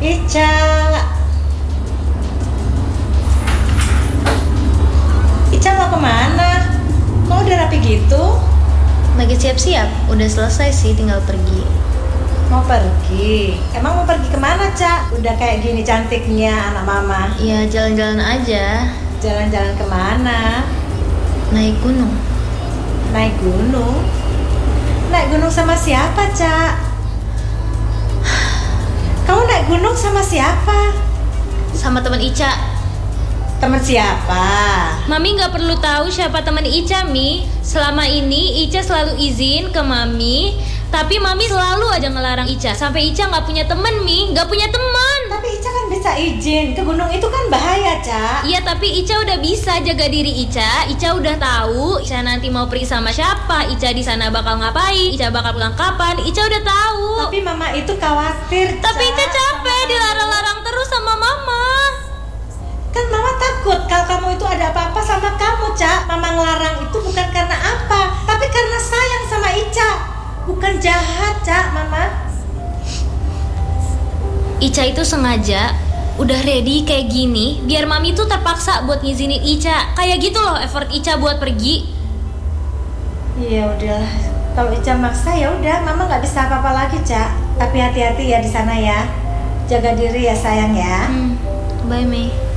Ica. Ica mau kemana? Kok udah rapi gitu? Lagi siap-siap, udah selesai sih, tinggal pergi. Mau pergi? Emang mau pergi kemana, Cak? Udah kayak gini cantiknya anak mama. Ya jalan-jalan aja. Jalan-jalan kemana? Naik gunung. Naik gunung? Naik gunung sama siapa, Cak? Kamu naik gunung sama siapa? Sama teman Ica. Temen siapa? Mami nggak perlu tahu siapa teman Ica, Mi. Selama ini Ica selalu izin ke Mami, tapi Mami selalu aja ngelarang Ica. Sampai Ica nggak punya temen, Mi. Nggak punya teman. Tapi Ica kan bisa izin. Ke gunung itu kan bahaya, Cak. Iya, tapi Ica udah bisa jaga diri Ica. Ica udah tahu Ica nanti mau pergi sama siapa, Ica di sana bakal ngapain, Ica bakal pulang kapan. Ica udah tahu. Tapi mama itu khawatir, Tapi Cak, Ica capek sama kamu. dilarang-larang terus sama mama. Kan mama takut kalau kamu itu ada apa-apa sama kamu, Cak. Mama ngelarang itu bukan karena apa, tapi karena sayang sama Ica. Bukan jahat, Cak, mama. Ica itu sengaja udah ready kayak gini biar Mami tuh terpaksa buat ngizinin Ica. Kayak gitu loh effort Ica buat pergi. Iya udahlah. Kalau Ica maksa ya udah, mama nggak bisa apa-apa lagi, Cak. Tapi hati-hati ya di sana ya. Jaga diri ya sayang ya. Bye, Mei.